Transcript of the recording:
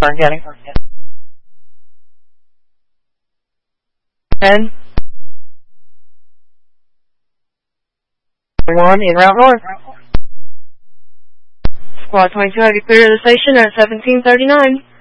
Getting. 10. 1 in Route North. Squad 22, have you cleared the station at 1739?